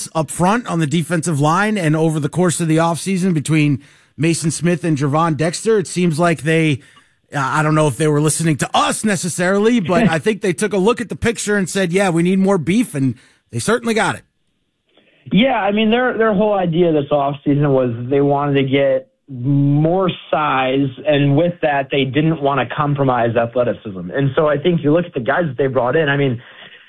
up front on the defensive line, and over the course of the offseason between Mason Smith and Gervon Dexter, it seems like they, I don't know if they were listening to us necessarily, but I think they took a look at the picture and said, yeah, we need more beef, and they certainly got it. Yeah, I mean, their whole idea this offseason was they wanted to get more size, and with that, they didn't want to compromise athleticism. And so I think you look at the guys that they brought in. I mean,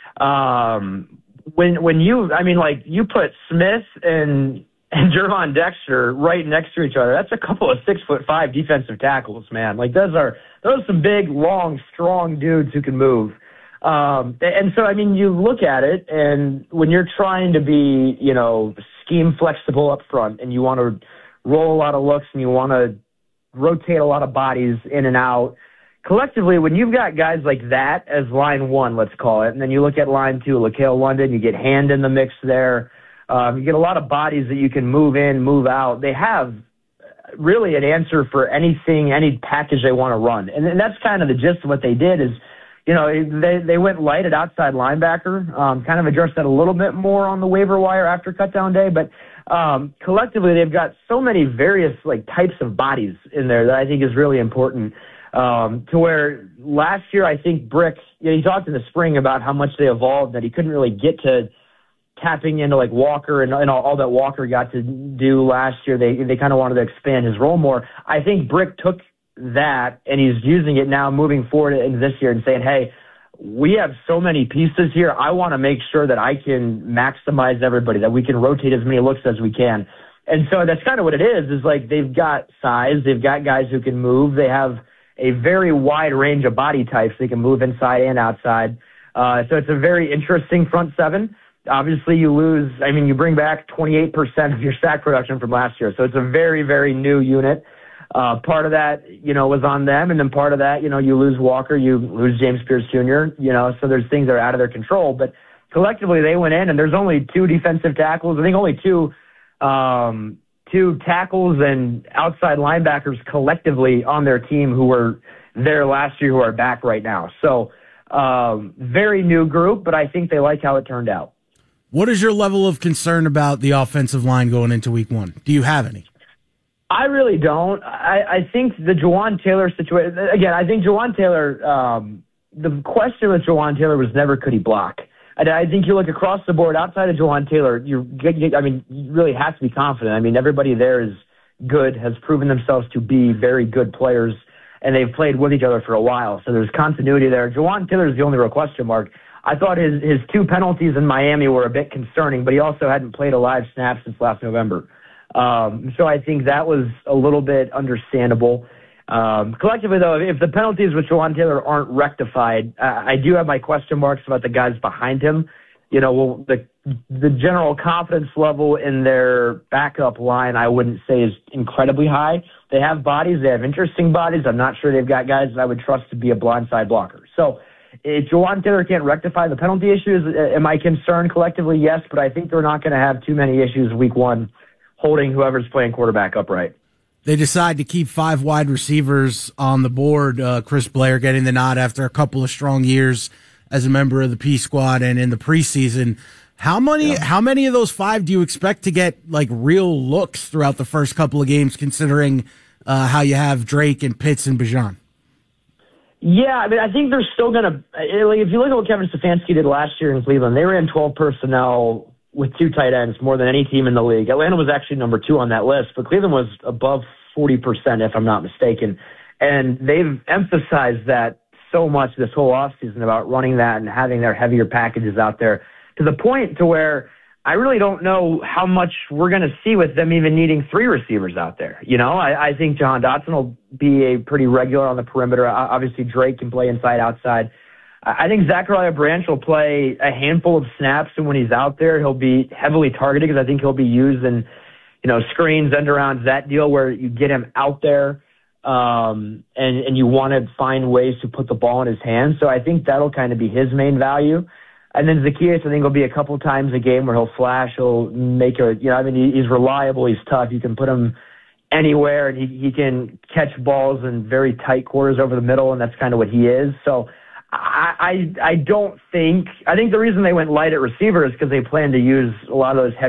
when you put Smith and Gervon Dexter right next to each other, that's a couple of 6'5" defensive tackles, man. Like those are some big, long, strong dudes who can move. And so, I mean, you look at it, and when you're trying to be, scheme flexible up front, and you want to roll a lot of looks, and you want to rotate a lot of bodies in and out, collectively, when you've got guys like that as line one, let's call it, and then you look at line two, LaCale London, you get Hand in the mix there, you get a lot of bodies that you can move in, move out. They have really an answer for anything, any package they want to run. And that's kind of the gist of what they did is, they went light at outside linebacker, kind of addressed that a little bit more on the waiver wire after cutdown day. But collectively, they've got so many various types of bodies in there that I think is really important. To where last year, I think Brick, he talked in the spring about how much they evolved, that he couldn't really get to tapping into Walker and all that Walker got to do last year. They kind of wanted to expand his role more. I think Brick took that, and he's using it now moving forward into this year and saying, hey, we have so many pieces here. I want to make sure that I can maximize everybody, that we can rotate as many looks as we can. And so that's kind of what it is they've got size. They've got guys who can move. They have a very wide range of body types. They can move inside and outside. So it's a very interesting front seven. Obviously, you bring back 28% of your sack production from last year. So it's a very, very new unit. Part of that, was on them. And then part of that, you lose Walker, you lose James Pierce Jr., so there's things that are out of their control. But collectively, they went in, and there's only two defensive tackles. I think only two tackles and outside linebackers collectively on their team who were there last year who are back right now. So very new group, but I think they like how it turned out. What is your level of concern about the offensive line going into week one? Do you have any? I really don't. I think the Jawaan Taylor situation, again, I think Jawaan Taylor, the question with Jawaan Taylor was never could he block. I think you look across the board, outside of Jawaan Taylor, you really have to be confident. I mean, everybody there is good, has proven themselves to be very good players, and they've played with each other for a while. So there's continuity there. Jawaan Taylor is the only real question mark. I thought his two penalties in Miami were a bit concerning, but he also hadn't played a live snap since last November. So I think that was a little bit understandable. Collectively, though, if the penalties with Jawaan Taylor aren't rectified, I do have my question marks about the guys behind him. The general confidence level in their backup line, I wouldn't say is incredibly high. They have bodies. They have interesting bodies. I'm not sure they've got guys that I would trust to be a blindside blocker. So if Jawaan Taylor can't rectify the penalty issues, am I concerned collectively? Yes, but I think they're not going to have too many issues week one holding whoever's playing quarterback upright. They decide to keep 5 wide receivers on the board. Chris Blair getting the nod after a couple of strong years as a member of the P squad and in the preseason. How many of those 5 do you expect to get real looks throughout the first couple of games, considering how you have Drake and Pitts and Bijan? Yeah, I think they're still going to, if you look at what Kevin Stefanski did last year in Cleveland, they ran 12 personnel with 2 tight ends, more than any team in the league. Atlanta was actually number 2 on that list, but Cleveland was above 40%, if I'm not mistaken. And they've emphasized that so much this whole offseason about running that and having their heavier packages out there, to the point to where I really don't know how much we're going to see with them even needing 3 receivers out there. I think Jahan Dotson will be a pretty regular on the perimeter. Obviously, Drake can play inside, outside. I think Zachariah Branch will play a handful of snaps, and when he's out there, he'll be heavily targeted because I think he'll be used in, screens, end arounds, that deal where you get him out there and you want to find ways to put the ball in his hands. So I think that'll kind of be his main value. And then Zacchaeus, I think, will be a couple times a game where he'll flash. He'll make he's reliable. He's tough. You can put him anywhere, and he can catch balls in very tight quarters over the middle, and that's kind of what he is. So I think the reason they went light at receiver is because they plan to use a lot of those heavy